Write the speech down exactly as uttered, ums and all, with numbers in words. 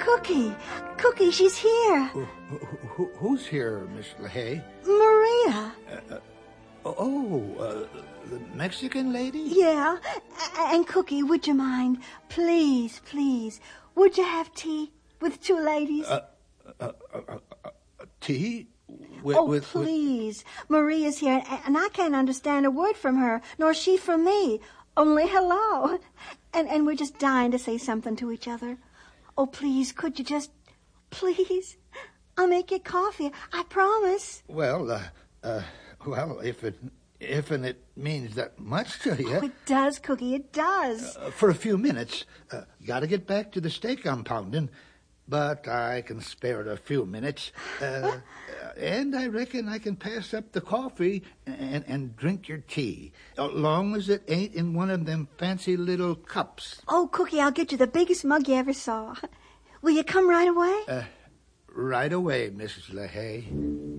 Cookie. Cookie, she's here. Who, who, who's here, Miss LaHaye? Maria. Uh, uh, oh, uh, the Mexican lady? Yeah. And Cookie, would you mind? Please, please. Would you have tea with two ladies? Uh, uh, uh, uh, uh, tea? With, oh, with, please. With... Maria's here, and I can't understand a word from her, nor she from me. Only hello. And, and we're just dying to say something to each other. Oh, please, could you just... Please? I'll make you coffee. I promise. Well, uh, uh, well, if it... If and it means that much to you. Oh, it does, Cookie, it does. Uh, for a few minutes. Uh, gotta get back to the steak I'm pounding. But I can spare it a few minutes. Uh, and I reckon I can pass up the coffee and, and drink your tea. As long as it ain't in one of them fancy little cups. Oh, Cookie, I'll get you the biggest mug you ever saw. Will you come right away? Uh, right away, Missus LaHaye.